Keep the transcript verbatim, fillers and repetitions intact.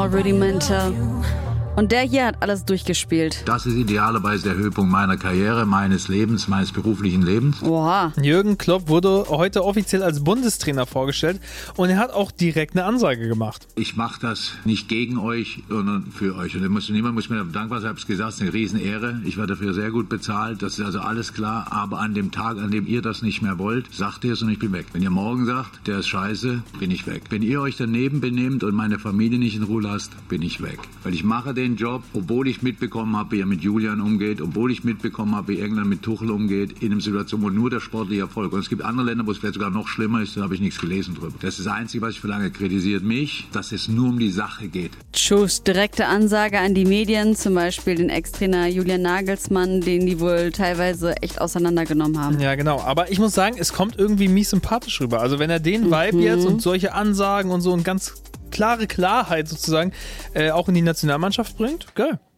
Genau, Rudimental. Und der hier hat alles durchgespielt. Das ist idealerweise der Höhepunkt meiner Karriere, meines Lebens, meines beruflichen Lebens. Oha. Jürgen Klopp wurde heute offiziell als Bundestrainer vorgestellt und er hat auch direkt eine Ansage gemacht. Ich mache das nicht gegen euch, sondern für euch. Und muss, niemand muss mir dankbar sein, ich habe es gesagt, es ist eine Riesenehre. Ich werde dafür sehr gut bezahlt, das ist also alles klar. Aber an dem Tag, an dem ihr das nicht mehr wollt, sagt ihr es und ich bin weg. Wenn ihr morgen sagt, der ist scheiße, bin ich weg. Wenn ihr euch daneben benehmt und meine Familie nicht in Ruhe lasst, bin ich weg. Weil ich mache den Job, obwohl ich mitbekommen habe, wie er mit Julian umgeht, obwohl ich mitbekommen habe, wie England mit Tuchel umgeht, in einer Situation, wo nur der sportliche Erfolg. Und es gibt andere Länder, wo es vielleicht sogar noch schlimmer ist, da habe ich nichts gelesen drüber. Das ist das Einzige, was ich verlange. Kritisiert mich, dass es nur um die Sache geht. Tschüss, direkte Ansage an die Medien, zum Beispiel den Ex-Trainer Julian Nagelsmann, den die wohl teilweise echt auseinandergenommen haben. Ja, genau. Aber ich muss sagen, es kommt irgendwie mies sympathisch rüber. Also wenn er den Vibe Mhm. jetzt und solche Ansagen und so und ganz klare Klarheit sozusagen äh, auch in die Nationalmannschaft bringt, geil.